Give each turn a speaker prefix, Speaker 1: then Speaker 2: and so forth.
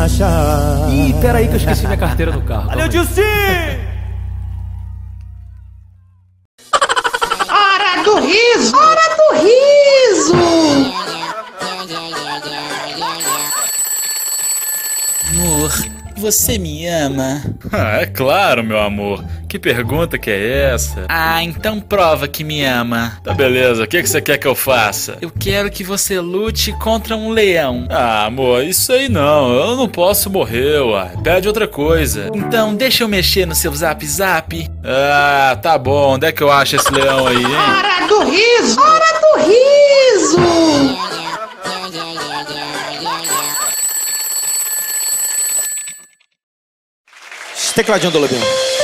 Speaker 1: rachar.
Speaker 2: Ih, peraí que eu esqueci minha carteira no carro.
Speaker 1: Valeu, Dilci!
Speaker 3: Hora do riso! Hora do riso!
Speaker 4: Amor, você me ama?
Speaker 5: Ah, é claro, meu amor. Que pergunta que é essa?
Speaker 4: Ah, então prova que me ama.
Speaker 5: Tá beleza, o que você quer que eu faça?
Speaker 4: Eu quero que você lute contra um leão.
Speaker 5: Ah, amor, isso aí não. Eu não posso morrer, uai. Pede outra coisa.
Speaker 4: Então deixa eu mexer no seu zap zap.
Speaker 5: Ah, tá bom. Onde é que eu acho esse leão aí, hein?
Speaker 3: Hora do riso! Hora do riso!
Speaker 1: Tecladinho do Lobinho.